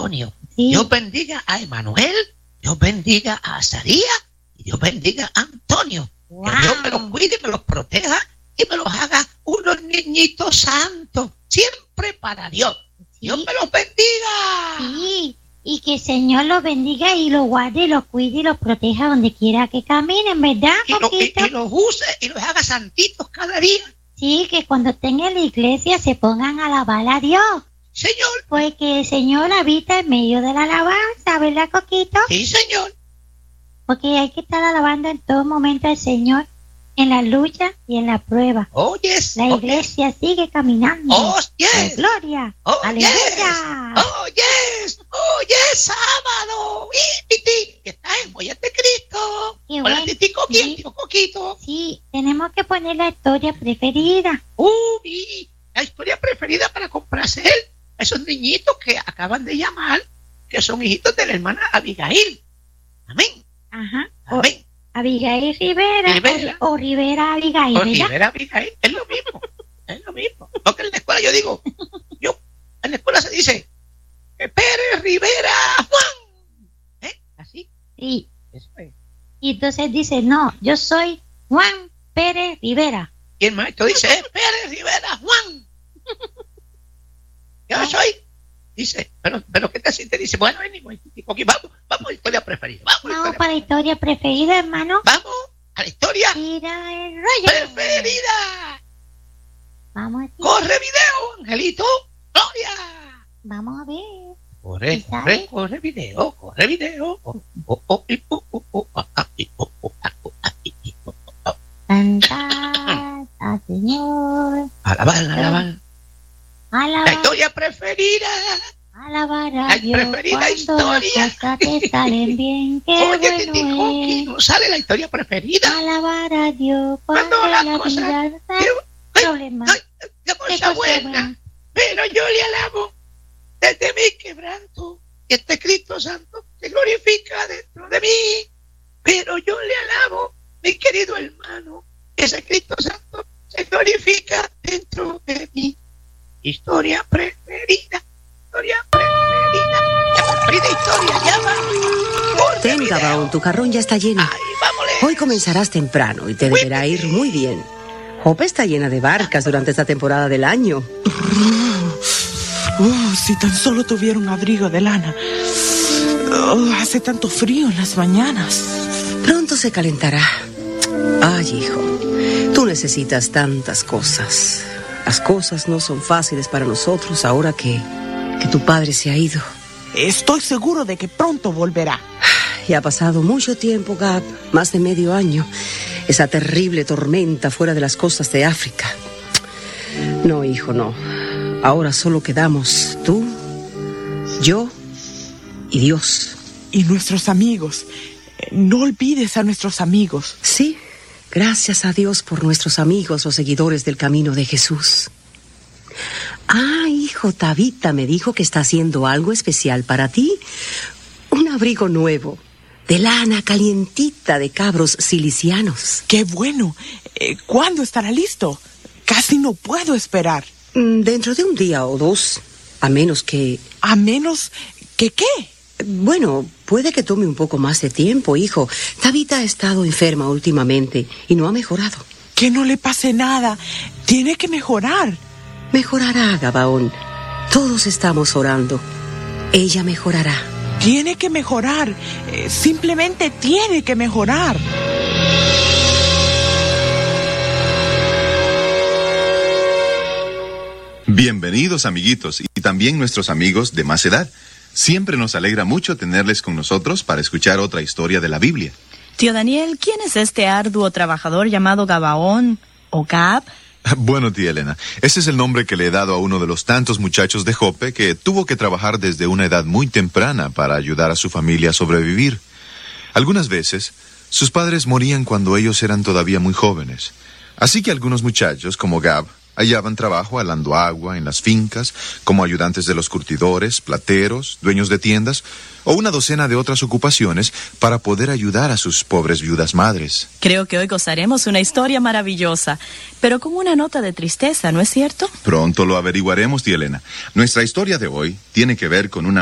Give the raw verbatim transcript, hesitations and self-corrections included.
Antonio. Sí. Dios bendiga a Emanuel. Dios bendiga a Azarías. Y Dios bendiga a Antonio. Wow. Que Dios me los cuide, me los proteja y me los haga unos niñitos santos. Siempre para Dios. Sí. Dios me los bendiga. Sí, y que el Señor los bendiga y los guarde, y los cuide y los proteja donde quiera que caminen, ¿verdad, Y, lo- y- Coquito? y los use y los haga santitos cada día. Sí, que cuando estén en la iglesia se pongan a alabar a Dios, Señor. porque el Señor habita en medio de la alabanza, ¿verdad, Coquito? Sí, señor. Porque hay que estar alabando en todo momento al Señor, en la lucha y en la prueba. Oh, yes. La Oh, iglesia sigue caminando. Oh, ¡Oh, yes. gloria! Oh, ¡Aleluya! yes. Oh, yes. Oh, yes. Sábado. Y Titi, que está en Huellas de Cristo. Qué Hola, bueno. Titi Coquito. Sí. Tito Coquito. Sí, tenemos que poner la historia preferida. Uy, la historia preferida para complacer a esos niñitos que acaban de llamar, que son hijitos de la hermana Abigail. Amén. Ajá. O Amén. Abigail Rivera, Rivera. O, o Rivera Abigail, O ¿verdad? Rivera Abigail, es lo mismo. Es lo mismo. Porque en la escuela yo digo, yo, en la escuela se dice, que Pérez Rivera Juan. ¿Eh? Así. Sí. Eso es. Y entonces dice, no, yo soy Juan Pérez Rivera. Y el maestro dice, es Pérez Rivera Juan. Yo soy. Dice, pero, pero ¿qué tal si te dice, bueno, anyway, vamos, vamos a la historia preferida. Vamos, a la Vamos historia para la historia preferida, hermano. Vamos a la historia Tira el rollo. preferida. Vamos a ti. Corre video, Angelito. Gloria. Vamos a ver. Corre, ¿Y corre, sabe? corre video, corre video. Oh, oh, oh, y, oh, oh, oh, ah, ah, y, oh, oh, ah, oh, ah, y, y, oh, oh, oh. Cantar al Señor. Alabar, alabar. La Alabar, historia preferida. alabar a La Dios preferida cuando historia. las cosas te salen bien. Qué Oye, Titi bueno Coqui, es. no sale la historia preferida. Alabar a Dios cuando, Cuando la las cosas- vida da Pero, ay, problemas. ay, qué Qué cosa cosa buena. buena. Pero yo le alabo desde mi quebranto. Y este Cristo Santo se glorifica dentro de mí. Pero yo le alabo, mi querido hermano. Ese Cristo Santo se glorifica dentro de mí. Historia preferida. Historia preferida. La preferida historia llama. Corre Ten, video. Gabaón, tu jarrón ya está lleno. Ay, vámonos. Hoy comenzarás temprano y te deberá ir muy bien. Jope está llena de barcas durante esta temporada del año. Oh, si tan solo tuviera un abrigo de lana. Oh, hace tanto frío en las mañanas. Pronto se calentará. Ay, hijo, tú necesitas tantas cosas. Las cosas no son fáciles para nosotros ahora que, que tu padre se ha ido. Estoy seguro de que pronto volverá. Y ha pasado mucho tiempo, Gab, más de medio año. Esa terrible tormenta fuera de las costas de África. No, hijo, no. Ahora solo quedamos tú, yo y Dios. Y nuestros amigos. No olvides a nuestros amigos. Sí, gracias a Dios por nuestros amigos, los seguidores del camino de Jesús. Ah, hijo, Tabita me dijo que está haciendo algo especial para ti. Un abrigo nuevo, de lana calientita de cabros cilicianos. ¡Qué bueno! Eh, ¿Cuándo estará listo? Casi no puedo esperar. Mm, Dentro de un día o dos, a menos que... A menos que qué. Bueno, puede que tome un poco más de tiempo, hijo. Tabita ha estado enferma últimamente y no ha mejorado. Que no le pase nada. Tiene que mejorar. Mejorará, Gabaón. Todos estamos orando. Ella mejorará. Tiene que mejorar. Eh, simplemente tiene que mejorar. Bienvenidos, amiguitos, y también nuestros amigos de más edad. Siempre nos alegra mucho tenerles con nosotros para escuchar otra historia de la Biblia. Tío Daniel, ¿quién es este arduo trabajador llamado Gabaón o Gab? Bueno, tía Elena, ese es el nombre que le he dado a uno de los tantos muchachos de Jope que tuvo que trabajar desde una edad muy temprana para ayudar a su familia a sobrevivir. Algunas veces, sus padres morían cuando ellos eran todavía muy jóvenes. Así que algunos muchachos, como Gab, hallaban trabajo alando agua en las fincas, como ayudantes de los curtidores, plateros, dueños de tiendas, o una docena de otras ocupaciones para poder ayudar a sus pobres viudas madres. Creo que hoy gozaremos una historia maravillosa, pero con una nota de tristeza, ¿no es cierto? Pronto lo averiguaremos, tía Elena. Nuestra historia de hoy tiene que ver con una